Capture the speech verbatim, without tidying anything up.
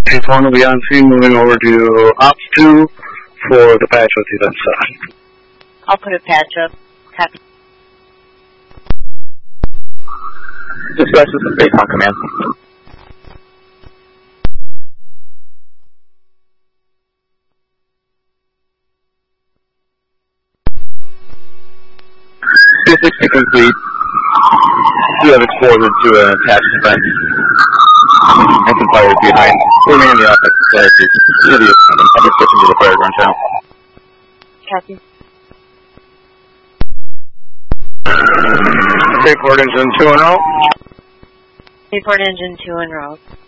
Chief one will be on scene, moving over to Ops two for the patch with you, that's uh. I'll put a patch up. Copy. Dispatch, this is base on command. two sixty complete. You have exploded to an attached event. And some fires behind. Remain in the office. Clarity. Idiot. I'll be switching to the fire ground channel. Copy. Report engine two and oh. Report engine two and row.